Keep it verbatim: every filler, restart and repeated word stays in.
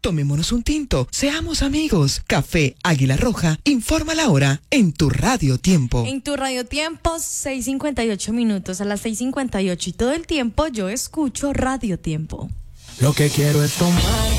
Tomémonos un tinto, seamos amigos. Café Águila Roja, informa la hora en tu Radio Tiempo. En tu Radio Tiempo, seis cincuenta y ocho minutos, a las seis cincuenta y ocho y todo el tiempo yo escucho Radio Tiempo. Lo que quiero es tomar